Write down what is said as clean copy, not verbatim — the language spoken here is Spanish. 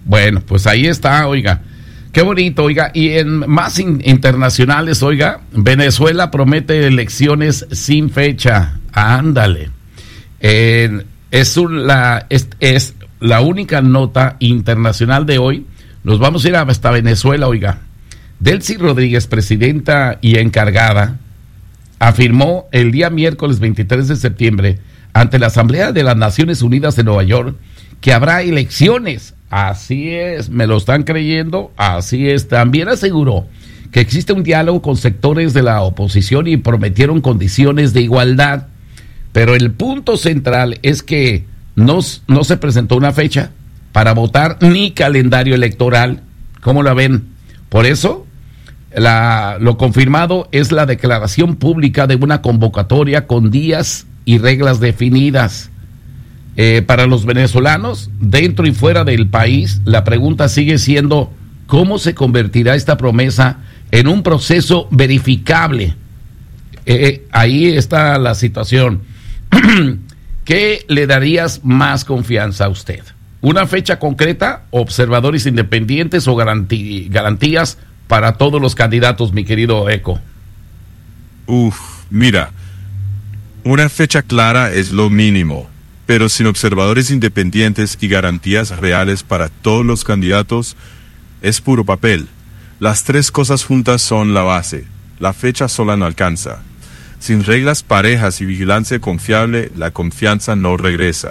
Bueno, pues ahí está, oiga. Qué bonito, oiga. Y en más internacionales, oiga, Venezuela promete elecciones sin fecha. Ándale. Es la única nota internacional de hoy. Nos vamos a ir hasta Venezuela, oiga. Delcy Rodríguez, presidenta y encargada, afirmó el día miércoles 23 de septiembre ante la Asamblea de las Naciones Unidas en Nueva York que habrá elecciones. Así es, me lo están creyendo, así es. También aseguró que existe un diálogo con sectores de la oposición y prometieron condiciones de igualdad. Pero el punto central es que no se presentó una fecha para votar ni calendario electoral. ¿Cómo la ven? Por eso, lo confirmado es la declaración pública de una convocatoria con días y reglas definidas. Para los venezolanos, dentro y fuera del país, la pregunta sigue siendo ¿cómo se convertirá esta promesa en un proceso verificable? Ahí está la situación. ¿Qué le darías más confianza a usted? ¿Una fecha concreta, observadores independientes o garantías para todos los candidatos, mi querido Eco? Mira, una fecha clara es lo mínimo, pero sin observadores independientes y garantías reales para todos los candidatos, es puro papel. Las tres cosas juntas son la base. La fecha sola no alcanza. Sin reglas parejas y vigilancia confiable, la confianza no regresa.